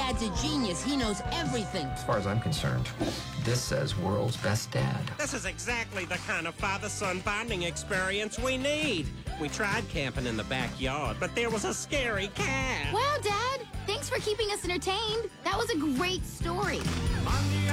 Dad's a genius. He knows everything. As far as I'm concerned, this says world's best dad. This is exactly the kind of father-son bonding experience we need. We tried camping in the backyard, but there was a scary cat. Wow, Dad. Thanks for keeping us entertained. That was a great story.